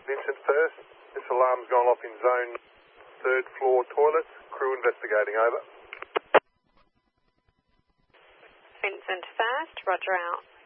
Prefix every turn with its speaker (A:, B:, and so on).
A: Vincent first. This alarm's gone off in zone 3rd floor toilets. Crew investigating, over.
B: Vincent first, roger out.